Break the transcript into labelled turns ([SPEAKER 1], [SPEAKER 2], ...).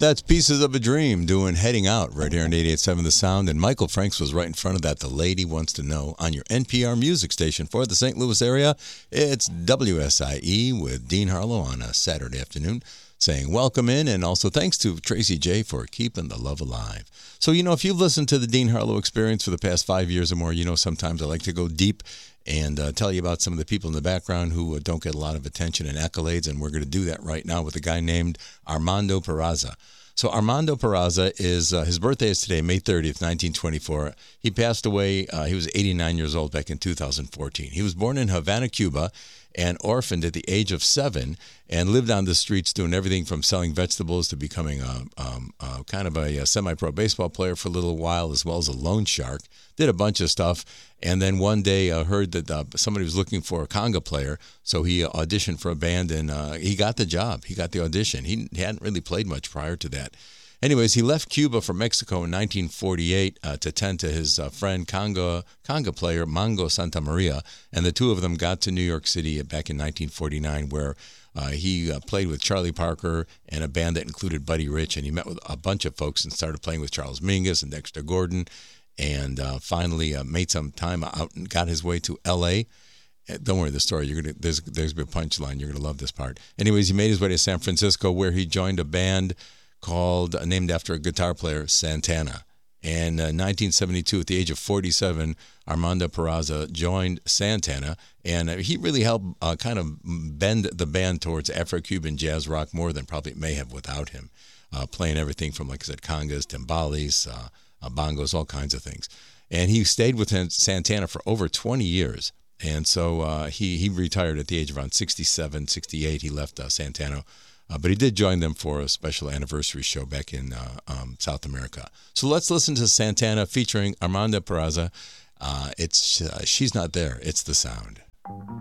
[SPEAKER 1] That's Pieces of a Dream doing Heading Out right here on 88.7 The Sound. And Michael Franks was right in front of that. The Lady Wants to Know on your NPR music station for the St. Louis area. It's WSIE with Dean Harlow on a Saturday afternoon saying welcome in, and also thanks to Tracy J for keeping the love alive. So, if you've listened to the Dean Harlow Experience for the past 5 years or more, sometimes I like to go deep and tell you about some of the people in the background who don't get a lot of attention and accolades, and we're going to do that right now with a guy named Armando Peraza. So Armando Peraza is, his birthday is today, May 30th, 1924. He passed away, he was 89 years old back in 2014. He was born in Havana, Cuba, and orphaned at the age of 7, and lived on the streets doing everything from selling vegetables to becoming a semi-pro baseball player for a little while, as well as a loan shark. Did a bunch of stuff, and then one day heard that somebody was looking for a conga player, so he auditioned for a band, and he got the job. He got the audition. He hadn't really played much prior to that. Anyways, he left Cuba for Mexico in 1948 to tend to his friend conga player Mongo Santamaria, and the two of them got to New York City back in 1949, where he played with Charlie Parker and a band that included Buddy Rich, and he met with a bunch of folks and started playing with Charles Mingus and Dexter Gordon, and finally made some time out and got his way to L.A. Don't worry, the story, there's a big punchline. You're going to love this part. Anyways, he made his way to San Francisco, where he joined a band named after a guitar player, Santana. And in 1972, at the age of 47, Armando Peraza joined Santana, and he really helped kind of bend the band towards Afro-Cuban jazz rock more than probably it may have without him, playing everything from, like I said, congas, timbales, bongos, all kinds of things. And he stayed with Santana for over 20 years. And so he retired at the age of around 67, 68. He left Santana. But he did join them for a special anniversary show back in South America. So let's listen to Santana featuring Armando Peraza. It's She's Not There. It's the sound.